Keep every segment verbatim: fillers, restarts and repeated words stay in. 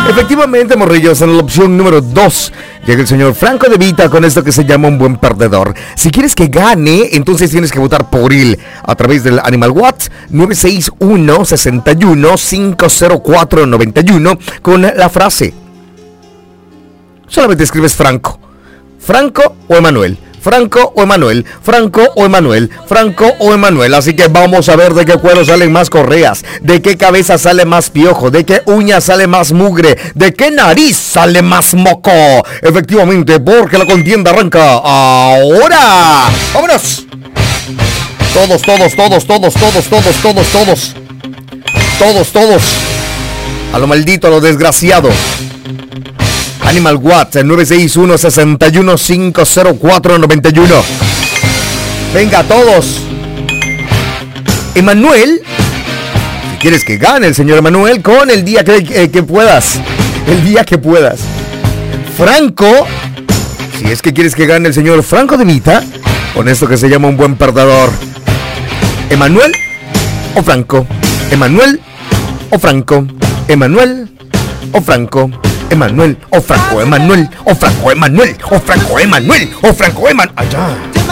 Efectivamente, morrillos, en la opción número dos llega el señor Franco De Vita con esto que se llama Un Buen Perdedor. Si quieres que gane, entonces tienes que votar por él a través del Animal Watts nueve seis uno, seis uno, cinco cero cuatro, nueve uno con la frase. Solamente escribes Franco. Franco o Emanuel. Franco o Emanuel, Franco o Emanuel, Franco o Emanuel. Así que vamos a ver de qué cuero salen más correas, de qué cabeza sale más piojo, de qué uña sale más mugre, de qué nariz sale más moco. Efectivamente, porque la contienda arranca ahora. ¡Vámonos! Todos, todos, todos, todos, todos, todos, todos, todos. Todos, todos. A lo maldito, a lo desgraciado. Animal Watts, el nueve seis uno, seis uno, cinco cero cuatro, nueve uno. Venga, todos. Emanuel, si quieres que gane el señor Emanuel, con el día que, eh, que puedas. El día que puedas. Franco, si es que quieres que gane el señor Franco De Vita, con esto que se llama Un Buen Perdedor. Emanuel o Franco. Emanuel o Franco. Emanuel o Franco. Emanuel, o Franco Emanuel, o Franco Emanuel, o Franco Emanuel, o Franco Emanuel. Allá.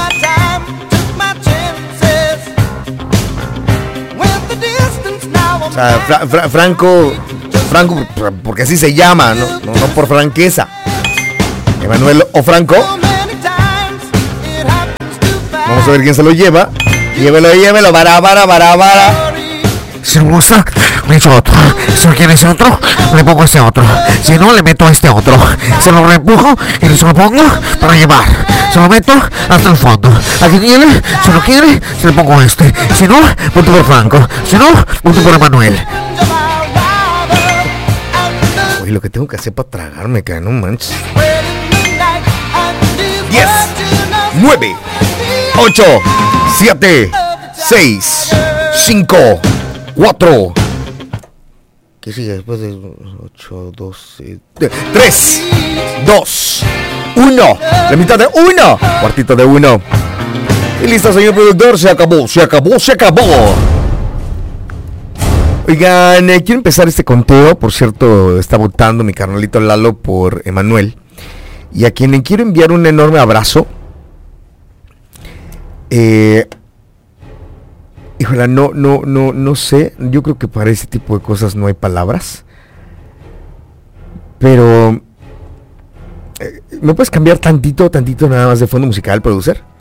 O sea, Fra Fra Franco, Franco, porque así se llama, ¿no? No, no por franqueza. Emanuel o Franco. Vamos a ver quién se lo lleva. Llévelo, llévelo, vara, vara, vara, vara. Si me gusta, le echo otro. Si no quiere ese otro, le pongo este otro. Si no, le meto este otro. Se lo reempujo y se lo pongo para llevar. Se lo meto hasta el fondo. Aquí tiene, si no quiere, se le pongo este. Si no, voto por Franco. Si no, voto por Emanuel. Uy, lo que tengo que hacer para tragarme, que no manches. diez, nueve, ocho, siete, seis, cinco, cuatro. ¿Qué sigue después de ocho, doce? tres, dos, uno. La mitad de uno. Cuartito de uno. Y listo, señor productor. Se acabó, se acabó, se acabó. Oigan, eh, quiero empezar este conteo. Por cierto, está votando mi carnalito Lalo por Emanuel. Y a quien le quiero enviar un enorme abrazo. Eh... Híjole, no, no, no, no sé. Yo creo que para ese tipo de cosas no hay palabras. Pero... Eh, ¿me puedes cambiar tantito, tantito nada más de fondo musical, producer?